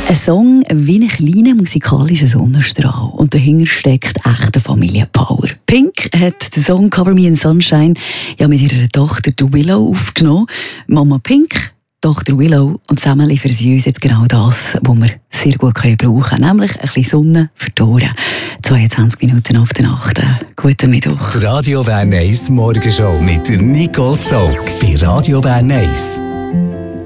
Ein Song wie ein kleiner musikalischer Sonnenstrahl und dahinter steckt echte Familienpower. Pink hat den Song «Cover Me in Sunshine» ja mit ihrer Tochter Willow aufgenommen. Mama Pink, Tochter Willow, und zusammen liefern sie uns jetzt genau das, was wir sehr gut brauchen können, nämlich ein bisschen Sonne für die Ohren. 22 Minuten auf der Nacht. Guten Mittwoch. Die Radio Bern 1 Morgenshow mit Nicole Zog bei Radio Bern 1.